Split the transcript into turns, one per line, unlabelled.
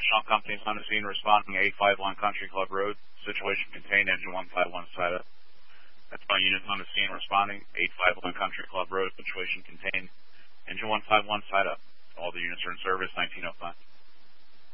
National companies on the scene responding. 851 Country Club Road. Situation contained. Engine 151 side up. That's my units on the scene responding. 851 Country Club Road. Situation contained. Engine 151 side up. All the units are in service. 1905.